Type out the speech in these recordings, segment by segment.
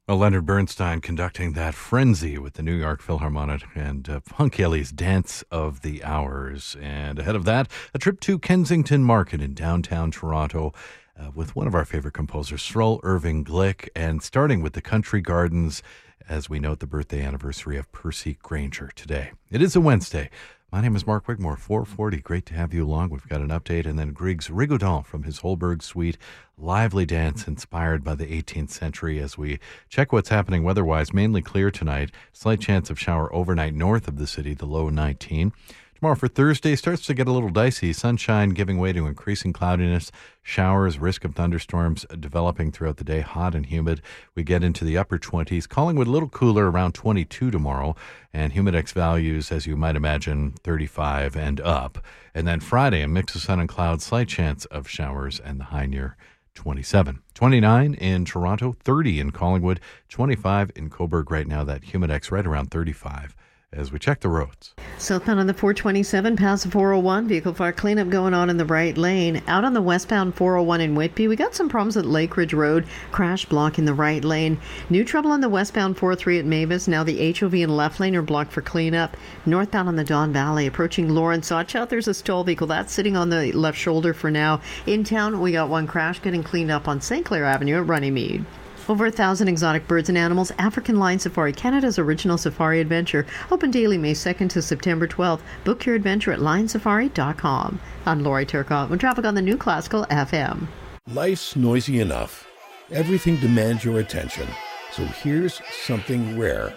Well, Leonard Bernstein conducting that frenzy with the New York Philharmonic and Funk Alley's Dance of the Hours. And ahead of that, a trip to Kensington Market in downtown Toronto with one of our favorite composers, Stroll Irving Glick, and starting with the Country Gardens as we note the birthday anniversary of Percy Grainger today. It is a Wednesday. My name is Mark Wigmore, 440. Great to have you along. We've got an update. And then Griggs Rigaudon from his Holberg Suite. Lively dance inspired by the 18th century as we check what's happening weather-wise. Mainly clear tonight. Slight chance of shower overnight north of the city, the low 19. Tomorrow for Thursday starts to get a little dicey. Sunshine giving way to increasing cloudiness, showers, risk of thunderstorms developing throughout the day, hot and humid. We get into the upper 20s. Collingwood a little cooler, around 22 tomorrow. And humidex values, as you might imagine, 35 and up. And then Friday, a mix of sun and clouds, slight chance of showers, and the high near 27. 29 in Toronto, 30 in Collingwood, 25 in Cobourg right now. That humidex right around 35. As we check the roads. Southbound on the 427 past the 401, vehicle fire cleanup going on in the right lane. Out on the westbound 401 in Whitby, we got some problems at Lake Ridge Road, crash block in the right lane. New trouble on the westbound 43 at Mavis. Now the HOV and left lane are blocked for cleanup. Northbound on the Don Valley, approaching Lawrence. Watch out, there's a stall vehicle that's sitting on the left shoulder for now. In town, we got one crash getting cleaned up on St. Clair Avenue at Runnymede. Over 1,000 exotic birds and animals. African Lion Safari, Canada's original safari adventure. Open daily May 2nd to September 12th. Book your adventure at lionsafari.com. I'm Lori Turcotte with traffic on the New Classical FM. Life's noisy enough. Everything demands your attention. So here's something rare.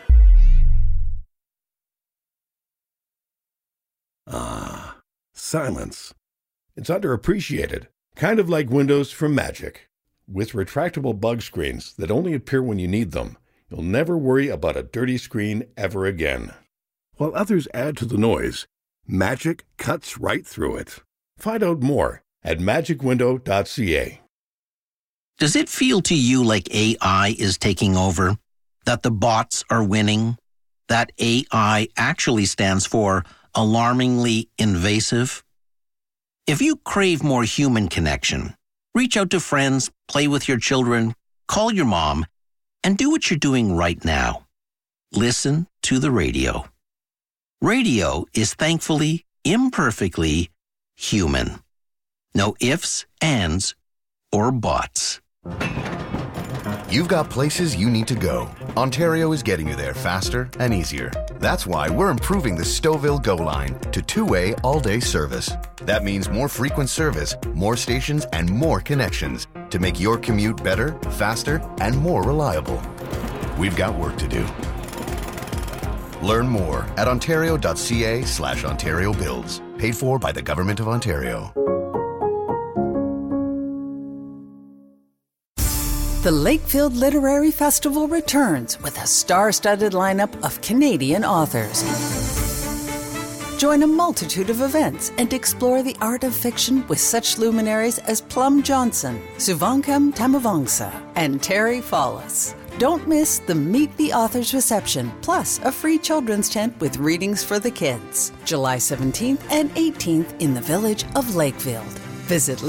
Ah, silence. It's underappreciated. Kind of like Windows from Magic. With retractable bug screens that only appear when you need them, you'll never worry about a dirty screen ever again. While others add to the noise, Magic cuts right through it. Find out more at magicwindow.ca. Does it feel to you like AI is taking over? That the bots are winning? That AI actually stands for alarmingly invasive? If you crave more human connection, reach out to friends, play with your children, call your mom, and do what you're doing right now. Listen to the radio. Radio is thankfully, imperfectly human. No ifs, ands, or buts. You've got places you need to go. Ontario is getting you there faster and easier. That's why we're improving the Stouffville GO line to two-way all-day service. That means more frequent service, more stations, and more connections to make your commute better, faster, and more reliable. We've got work to do. Learn more at ontario.ca/Ontario Builds. Paid for by the Government of Ontario. The Lakefield Literary Festival returns with a star-studded lineup of Canadian authors. Join a multitude of events and explore the art of fiction with such luminaries as Plum Johnson, Suvankam Tamavangsa, and Terry Fallis. Don't miss the Meet the Authors reception, plus a free children's tent with readings for the kids. July 17th and 18th in the village of Lakefield. Visit